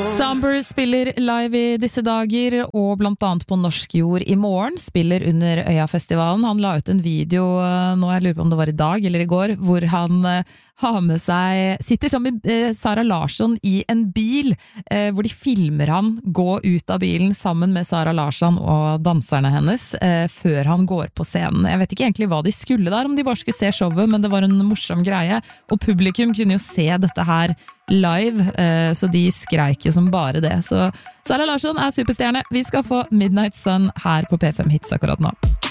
Samber spiller live I disse dager, og blant annet på Norsk Jord I morgen, spiller under Øya-festivalen. Han la ut en video, nå jeg lurer på om det var I dag eller I går, hvor han har med seg, sitter sammen med Sara Larsson I en bil, hvor de filmer han gå ut av bilen sammen med Sara Larsson og danserne hennes, før han går på scenen. Jeg vet ikke egentlig hva de skulle der, om de bare skulle se showet, men det var en morsom greie, og publikum kunne jo se dette her live, så de skreik jo som bare det. Så Sara Larsson superstjerne. Vi skal få Midnight Sun her på P5 Hits akkurat nå.